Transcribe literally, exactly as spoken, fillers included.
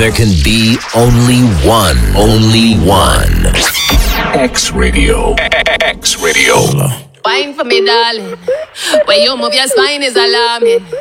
There can be only one. Only one. X Radio. X Radio. Wine for me, darling. When you move your spine is alarming.